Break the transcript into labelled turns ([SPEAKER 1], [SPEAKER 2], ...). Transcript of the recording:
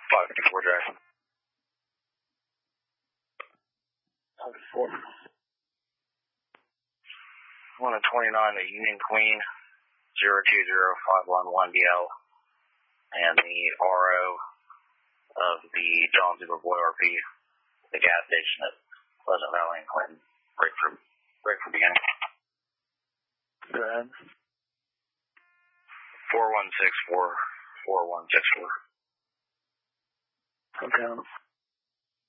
[SPEAKER 1] 554 Drive.
[SPEAKER 2] 554.
[SPEAKER 1] 129, the Union Queen, 020511DL, and the RO of the John Super Boy RP, the gas station at Pleasant Valley and Clinton. Break for beginning.
[SPEAKER 2] Go ahead.
[SPEAKER 1] 4164, 4164.
[SPEAKER 2] Okay.